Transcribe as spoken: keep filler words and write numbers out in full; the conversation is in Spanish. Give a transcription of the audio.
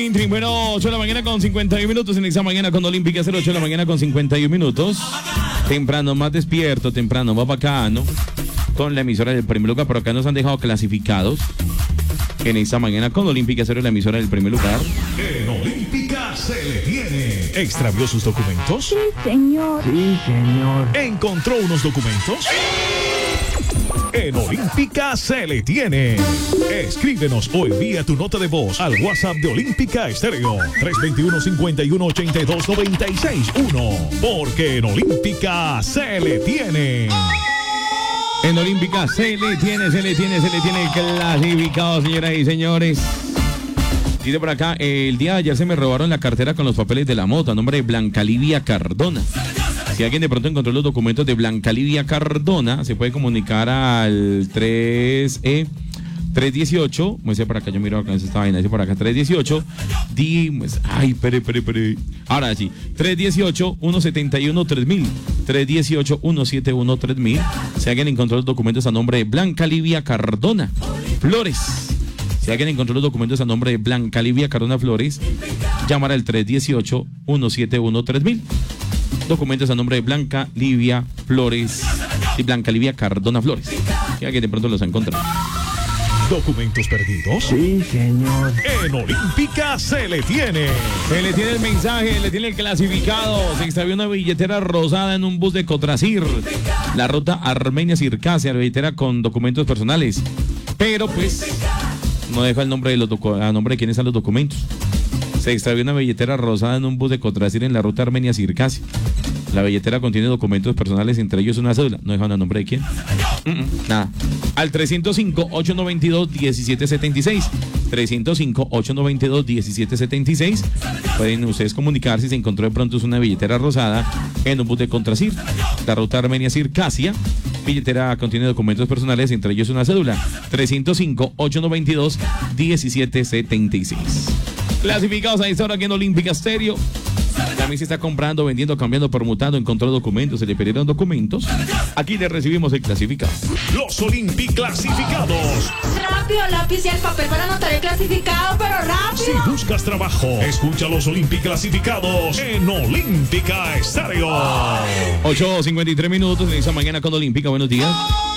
Bueno, ocho de la mañana con cincuenta y uno minutos en esta mañana con Olímpica, cero ocho de la mañana con cincuenta y uno minutos. Temprano, más despierto, temprano, más bacano. Con la emisora del primer lugar, por acá nos han dejado clasificados. En esta mañana con Olímpica, cero la emisora del primer lugar. En Olímpica se le tiene. ¿Extravió sus documentos? Sí, señor. Sí, señor. ¿Encontró unos documentos? En Olímpica se le tiene. Escríbenos o envía tu nota de voz al WhatsApp de Olímpica Estéreo tres dos uno, cinco uno, ocho dos, nueve seis uno. Porque en Olímpica se le tiene. En Olímpica se le tiene, se le tiene, se le tiene clasificado, señoras y señores. Dice por acá, el día de ayer se me robaron la cartera con los papeles de la moto a nombre de Blanca Livia Cardona. Si alguien de pronto encontró los documentos de Blanca Livia Cardona, se puede comunicar al tres E tres dieciocho, dice por acá, yo miro acá esta vaina, dice por acá tres dieciocho, di, pues, ay, pere, pere, pere, ahora sí, tres dieciocho, uno setenta y uno, tres mil, tres dieciocho, uno setenta y uno, tres mil, si alguien encontró los documentos a nombre de Blanca Livia Cardona Flores, si alguien encontró los documentos a nombre de Blanca Livia Cardona Flores, llamar al tres dieciocho, uno setenta y uno, tres mil, documentos a nombre de Blanca Livia Flores y Blanca Livia Cardona Flores, si alguien de pronto los ha encontrado. ¿Documentos perdidos? Sí, señor. En Olímpica se le tiene. Se le tiene el mensaje, le tiene el clasificado. Se extravió una billetera rosada en un bus de Cotrasir. La ruta Armenia-Circasia, la billetera con documentos personales. Pero pues no deja el nombre de los docu- a nombre de quiénes están los documentos. Se extravió una billetera rosada en un bus de Cotrasir en la ruta Armenia-Circasia. La billetera contiene documentos personales, entre ellos una cédula. No dejan el nombre de quién. Mm-mm, nada. Al trescientos cinco, ocho noventa y dos, diecisiete setenta y seis. trescientos cinco, ocho noventa y dos, diecisiete setenta y seis. Pueden ustedes comunicar si se encontró de pronto una billetera rosada en un bus de Cotrasir. La ruta Armenia-Circasia. Billetera contiene documentos personales, entre ellos una cédula. trescientos cinco, ocho noventa y dos, diecisiete setenta y seis. Clasificados a esta hora aquí en Olímpica Estéreo. También se está comprando, vendiendo, cambiando, permutando, encontró documentos, se le pidieron documentos. Aquí le recibimos el clasificado. Los Olímpica clasificados. Rápido, lápiz y el papel para anotar el clasificado, pero rápido. Si buscas trabajo, escucha los Olímpica clasificados en Olímpica Estéreo. ocho cincuenta y tres minutos en esta mañana con Olímpica. Buenos días.